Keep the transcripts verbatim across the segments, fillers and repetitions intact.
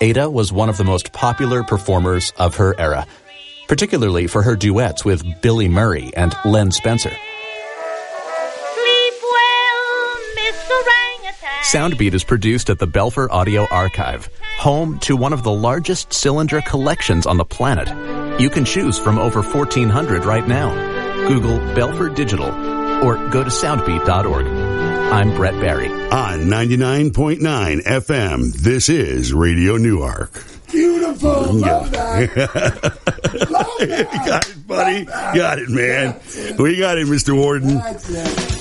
Ada was one of the most popular performers of her era, particularly for her duets with Billy Murray and Len Spencer. Sleep well, Miss Orangutan. Soundbeat is produced at the Belfer Audio Archive, home to one of the largest cylinder collections on the planet. You can choose from over fourteen hundred right now. Google Belfer Digital or go to soundbeat dot org. I'm Brett Barry. On ninety-nine point nine F M, this is Radio Newark. Beautiful. Love that. Love that. Got it, buddy. Got it, man. We got it, Mister Warden. That's it.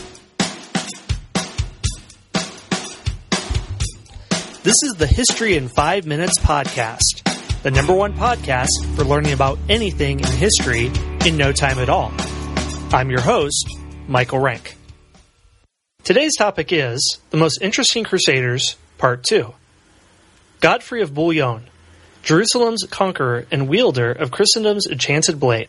This is the History in Five Minutes podcast, the number one podcast for learning about anything in history in no time at all. I'm your host, Michael Rank. Today's topic is The Most Interesting Crusaders, Part two. Godfrey of Bouillon, Jerusalem's conqueror and wielder of Christendom's enchanted blade.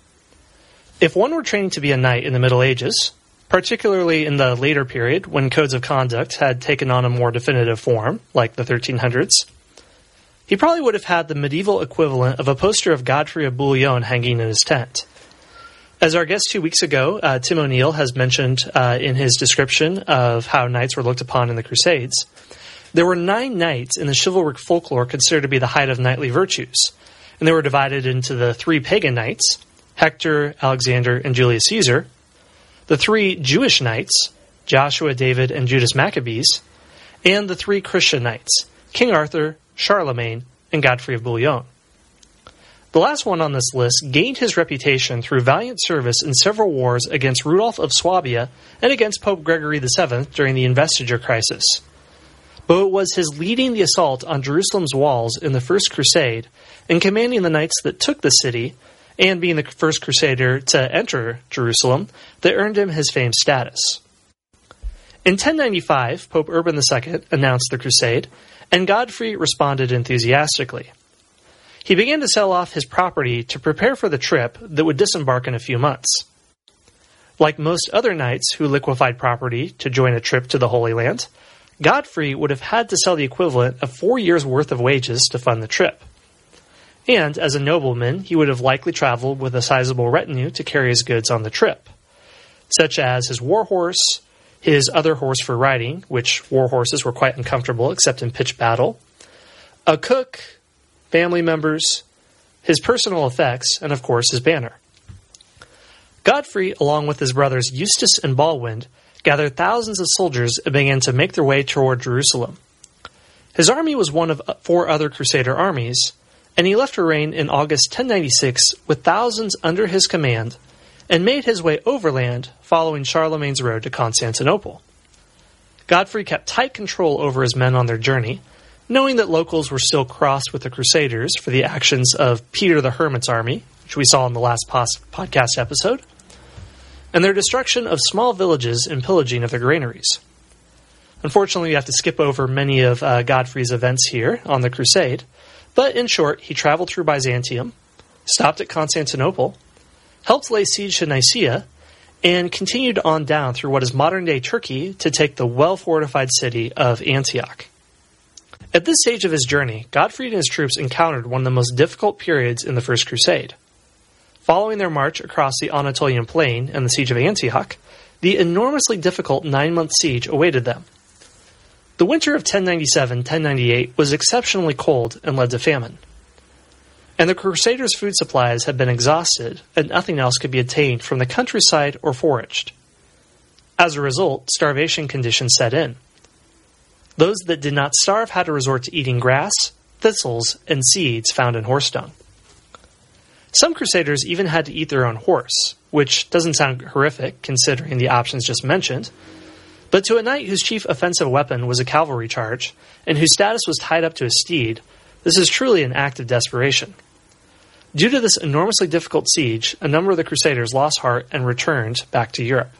If one were training to be a knight in the Middle Ages, particularly in the later period when codes of conduct had taken on a more definitive form, like the thirteen hundreds, he probably would have had the medieval equivalent of a poster of Godfrey of Bouillon hanging in his tent. As our guest two weeks ago, uh, Tim O'Neill, has mentioned uh, in his description of how knights were looked upon in the Crusades, there were nine knights in the chivalric folklore considered to be the height of knightly virtues, and they were divided into the three pagan knights, Hector, Alexander, and Julius Caesar, the three Jewish knights, Joshua, David, and Judas Maccabees, and the three Christian knights, King Arthur, Charlemagne, and Godfrey of Bouillon. The last one on this list gained his reputation through valiant service in several wars against Rudolf of Swabia and against Pope Gregory the Seventh during the investiture crisis. But it was his leading the assault on Jerusalem's walls in the First Crusade and commanding the knights that took the city and being the first crusader to enter Jerusalem that earned him his famed status. In ten ninety-five, Pope Urban the Second announced the crusade, and Godfrey responded enthusiastically. He began to sell off his property to prepare for the trip that would disembark in a few months. Like most other knights who liquefied property to join a trip to the Holy Land, Godfrey would have had to sell the equivalent of four years' worth of wages to fund the trip. And as a nobleman, he would have likely traveled with a sizable retinue to carry his goods on the trip, such as his war horse, his other horse for riding, which war horses were quite uncomfortable except in pitched battle, a cook, family members, his personal effects, and of course his banner. Godfrey, along with his brothers Eustace and Balwind, gathered thousands of soldiers and began to make their way toward Jerusalem. His army was one of four other Crusader armies, and he left Touraine in August ten ninety-six with thousands under his command and made his way overland following Charlemagne's road to Constantinople. Godfrey kept tight control over his men on their journey, knowing that locals were still crossed with the Crusaders for the actions of Peter the Hermit's army, which we saw in the last pos- podcast episode, and their destruction of small villages and pillaging of their granaries. Unfortunately, we have to skip over many of uh, Godfrey's events here on the crusade, but in short, he traveled through Byzantium, stopped at Constantinople, helped lay siege to Nicaea, and continued on down through what is modern-day Turkey to take the well-fortified city of Antioch. At this stage of his journey, Godfrey and his troops encountered one of the most difficult periods in the First Crusade. Following their march across the Anatolian plain and the siege of Antioch, the enormously difficult nine-month siege awaited them. The winter of ten ninety-seven to ten ninety-eight was exceptionally cold and led to famine. And the Crusaders' food supplies had been exhausted, and nothing else could be obtained from the countryside or foraged. As a result, starvation conditions set in. Those that did not starve had to resort to eating grass, thistles, and seeds found in horse dung. Some Crusaders even had to eat their own horse, which doesn't sound horrific considering the options just mentioned, but to a knight whose chief offensive weapon was a cavalry charge, and whose status was tied up to a steed, this is truly an act of desperation. Due to this enormously difficult siege, a number of the Crusaders lost heart and returned back to Europe.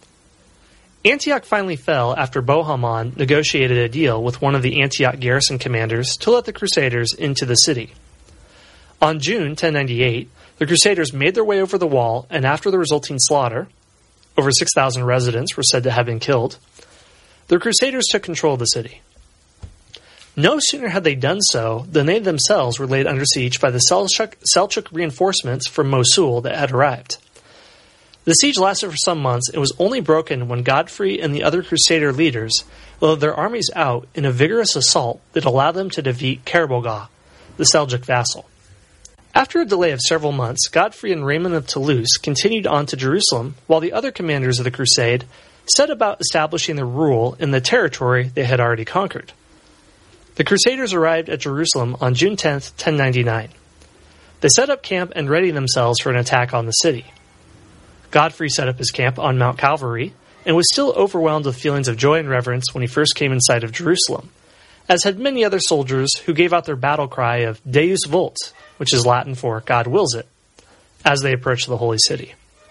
Antioch finally fell after Bohemond negotiated a deal with one of the Antioch garrison commanders to let the Crusaders into the city. On June ten ninety-eight, the Crusaders made their way over the wall, and after the resulting slaughter, over six thousand residents were said to have been killed, the Crusaders took control of the city. No sooner had they done so than they themselves were laid under siege by the Seljuk, Seljuk reinforcements from Mosul that had arrived. The siege lasted for some months and was only broken when Godfrey and the other Crusader leaders led their armies out in a vigorous assault that allowed them to defeat Kerbogah, the Seljuk vassal. After a delay of several months, Godfrey and Raymond of Toulouse continued on to Jerusalem, while the other commanders of the crusade set about establishing their rule in the territory they had already conquered. The Crusaders arrived at Jerusalem on June tenth, ten ninety-nine. They set up camp and readied themselves for an attack on the city. Godfrey set up his camp on Mount Calvary and was still overwhelmed with feelings of joy and reverence when he first came in sight of Jerusalem, as had many other soldiers who gave out their battle cry of Deus Vult, which is Latin for God wills it, as they approached the holy city.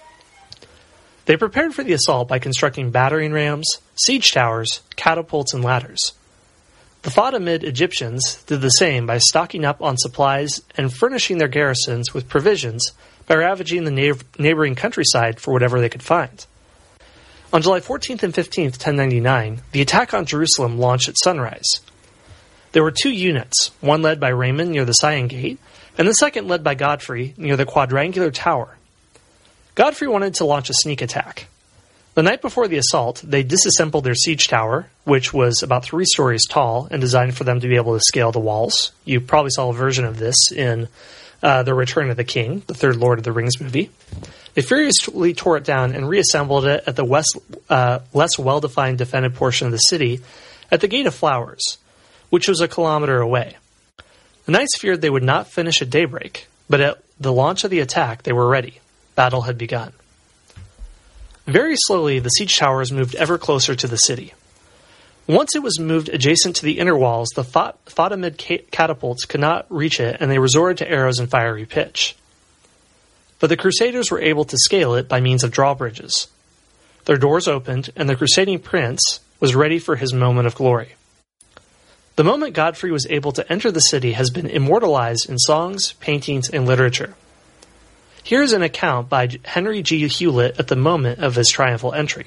They prepared for the assault by constructing battering rams, siege towers, catapults, and ladders. The Fatimid Egyptians did the same by stocking up on supplies and furnishing their garrisons with provisions by ravaging the na- neighboring countryside for whatever they could find. On July fourteenth and fifteenth, ten ninety-nine, the attack on Jerusalem launched at sunrise. There were two units, one led by Raymond near the Sion Gate, and the second led by Godfrey near the quadrangular tower. Godfrey wanted to launch a sneak attack. The night before the assault, they disassembled their siege tower, which was about three stories tall and designed for them to be able to scale the walls. You probably saw a version of this in uh, The Return of the King, the third Lord of the Rings movie. They furiously tore it down and reassembled it at the west, uh, less well-defined defended portion of the city at the Gate of Flowers, which was a kilometer away. The knights feared they would not finish at daybreak, but at the launch of the attack, they were ready. Battle had begun. Very slowly, the siege towers moved ever closer to the city. Once it was moved adjacent to the inner walls, the Fat- Fatimid ca- catapults could not reach it, and they resorted to arrows and fiery pitch. But the Crusaders were able to scale it by means of drawbridges. Their doors opened, and the crusading prince was ready for his moment of glory. The moment Godfrey was able to enter the city has been immortalized in songs, paintings, and literature. Here is an account by Henry G. Hewlett at the moment of his triumphal entry.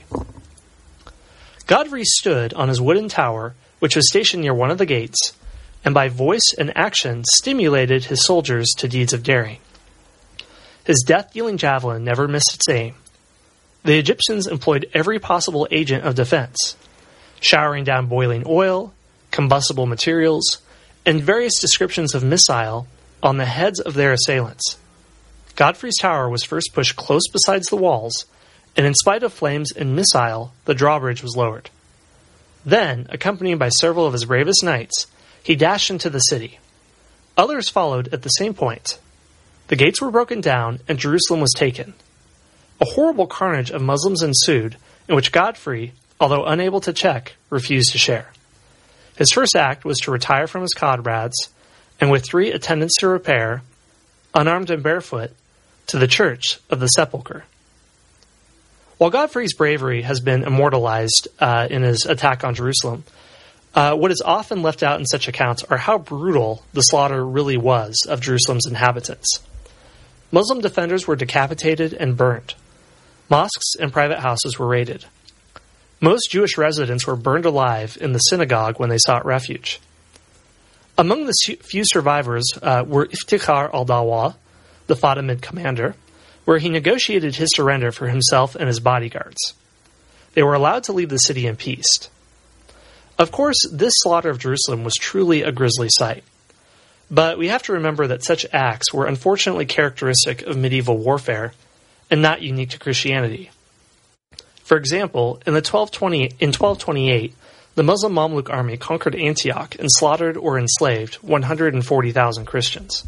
Godfrey stood on his wooden tower, which was stationed near one of the gates, and by voice and action stimulated his soldiers to deeds of daring. His death-dealing javelin never missed its aim. The Egyptians employed every possible agent of defense, showering down boiling oil, combustible materials, and various descriptions of missile on the heads of their assailants. Godfrey's tower was first pushed close beside the walls, and in spite of flames and missile, the drawbridge was lowered. Then, accompanied by several of his bravest knights, he dashed into the city. Others followed at the same point. The gates were broken down, and Jerusalem was taken. A horrible carnage of Muslims ensued, in which Godfrey, although unable to check, refused to share. His first act was to retire from his comrades, and with three attendants to repair, unarmed and barefoot, to the Church of the Sepulchre. While Godfrey's bravery has been immortalized uh, in his attack on Jerusalem, uh, what is often left out in such accounts are how brutal the slaughter really was of Jerusalem's inhabitants. Muslim defenders were decapitated and burned. Mosques and private houses were raided. Most Jewish residents were burned alive in the synagogue when they sought refuge. Among the few survivors uh, were Iftikhar al-Dawa, the Fatimid commander, where he negotiated his surrender for himself and his bodyguards. They were allowed to leave the city in peace. Of course, this slaughter of Jerusalem was truly a grisly sight. But we have to remember that such acts were unfortunately characteristic of medieval warfare and not unique to Christianity. For example, in, the twelve twenty, in twelve twenty-eight, the Muslim Mamluk army conquered Antioch and slaughtered or enslaved one hundred forty thousand Christians.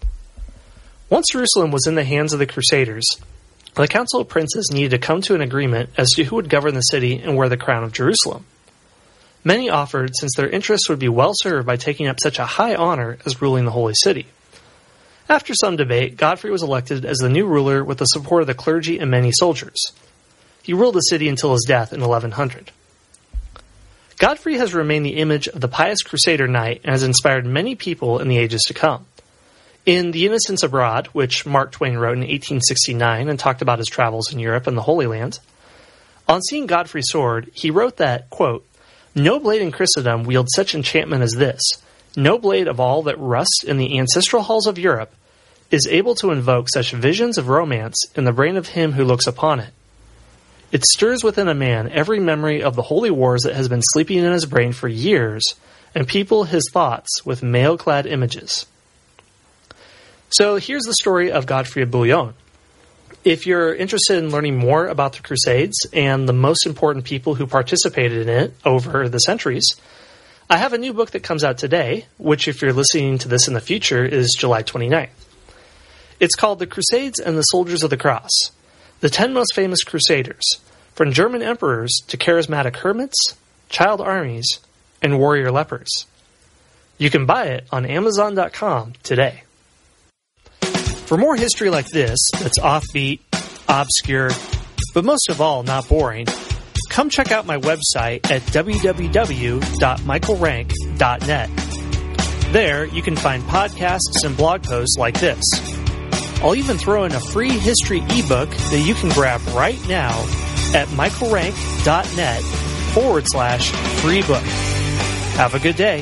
Once Jerusalem was in the hands of the Crusaders, the Council of Princes needed to come to an agreement as to who would govern the city and wear the crown of Jerusalem. Many offered, since their interests would be well served by taking up such a high honor as ruling the holy city. After some debate, Godfrey was elected as the new ruler with the support of the clergy and many soldiers. He ruled the city until his death in eleven hundred. Godfrey has remained the image of the pious crusader knight and has inspired many people in the ages to come. In The Innocents Abroad, which Mark Twain wrote in eighteen sixty-nine and talked about his travels in Europe and the Holy Land, on seeing Godfrey's sword, he wrote that, quote, No blade in Christendom wields such enchantment as this. No blade of all that rust in the ancestral halls of Europe is able to invoke such visions of romance in the brain of him who looks upon it. It stirs within a man every memory of the holy wars that has been sleeping in his brain for years, and people his thoughts with mail-clad images. So here's the story of Godfrey of Bouillon. If you're interested in learning more about the Crusades and the most important people who participated in it over the centuries, I have a new book that comes out today, which if you're listening to this in the future is July twenty-ninth. It's called The Crusades and the Soldiers of the Cross, the ten most famous Crusaders, from German emperors to charismatic hermits, child armies, and warrior lepers. You can buy it on Amazon dot com today. For more history like this, that's offbeat, obscure, but most of all not boring, come check out my website at w w w dot michael rank dot net. There, you can find podcasts and blog posts like this. I'll even throw in a free history ebook that you can grab right now at michael rank dot net forward slash free book. Have a good day.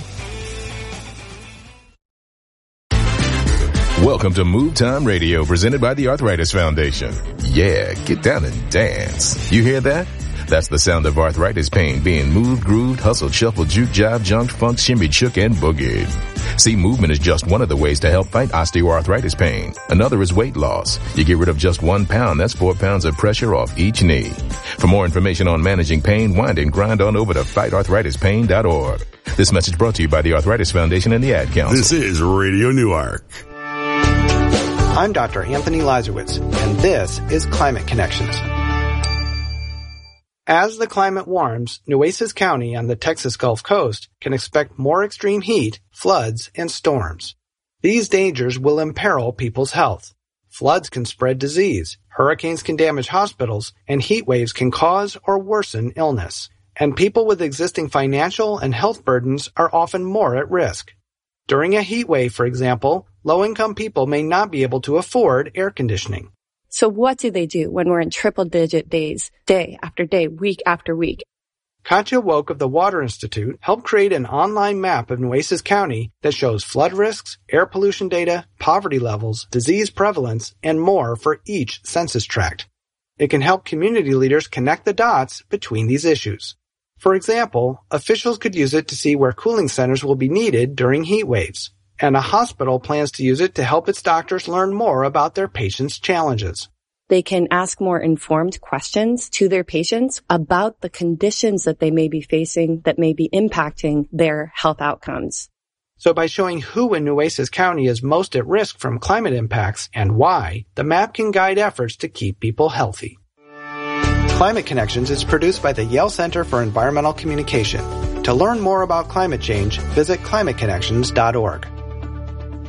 Welcome to Move Time Radio, presented by the Arthritis Foundation. Yeah, get down and dance. You hear that? That's the sound of arthritis pain being moved, grooved, hustled, shuffled, juke, jive, junked, funked, shimmied, shook, and boogied. See, movement is just one of the ways to help fight osteoarthritis pain. Another is weight loss. You get rid of just one pound, that's four pounds of pressure off each knee. For more information on managing pain, wind and grind on over to fight arthritis pain dot org. This message brought to you by the Arthritis Foundation and the Ad Council. This is Radio Newark. I'm Doctor Anthony Lazarowitz, and this is Climate Connections. As the climate warms, Nueces County on the Texas Gulf Coast can expect more extreme heat, floods, and storms. These dangers will imperil people's health. Floods can spread disease, hurricanes can damage hospitals, and heat waves can cause or worsen illness. And people with existing financial and health burdens are often more at risk. During a heat wave, for example, low-income people may not be able to afford air conditioning. So what do they do when we're in triple-digit days, day after day, week after week? Katya Woke of the Water Institute helped create an online map of Nueces County that shows flood risks, air pollution data, poverty levels, disease prevalence, and more for each census tract. It can help community leaders connect the dots between these issues. For example, officials could use it to see where cooling centers will be needed during heat waves, and a hospital plans to use it to help its doctors learn more about their patients' challenges. They can ask more informed questions to their patients about the conditions that they may be facing that may be impacting their health outcomes. So by showing who in Nueces County is most at risk from climate impacts and why, the map can guide efforts to keep people healthy. Climate Connections is produced by the Yale Center for Environmental Communication. To learn more about climate change, visit climate connections dot org.